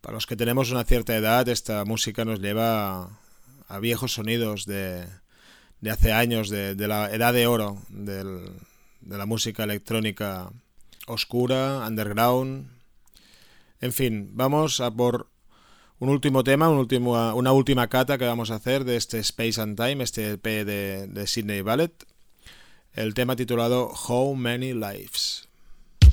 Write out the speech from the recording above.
Para los que tenemos una cierta edad, esta música nos lleva a viejos sonidos de hace años, de la edad de oro de la música electrónica oscura, underground. En fin, vamos a por un último tema, una última cata que vamos a hacer de este Space and Time, este EP de Sydney Ballet. El tema titulado How Many Lives.